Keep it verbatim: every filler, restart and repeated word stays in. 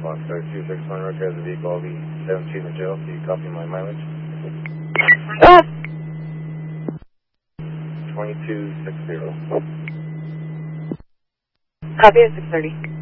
Foxtrot two six one, Roger, has a vehicle. I'll be seventeen in jail. Can you copy my mileage? Ah! twenty-two sixty. Copy at six thirty.